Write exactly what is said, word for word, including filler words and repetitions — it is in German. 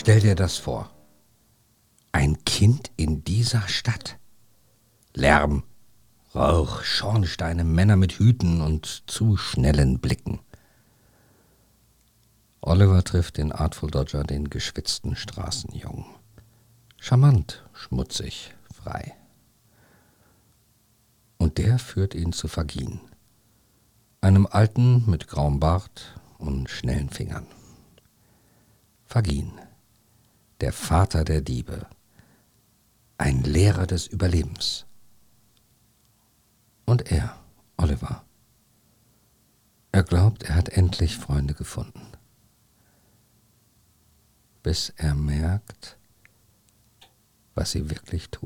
Stell dir das vor. Ein Kind in dieser Stadt. Lärm, Rauch, Schornsteine, Männer mit Hüten und zu schnellen Blicken. Oliver trifft in Artful Dodger den geschwitzten Straßenjungen. Charmant, schmutzig, frei. Und der führt ihn zu Fagin, einem Alten mit grauem Bart und schnellen Fingern. Fagin, der Vater der Diebe, ein Lehrer des Überlebens. Und er, Oliver, er glaubt, er hat endlich Freunde gefunden. Bis er merkt, was sie wirklich tun.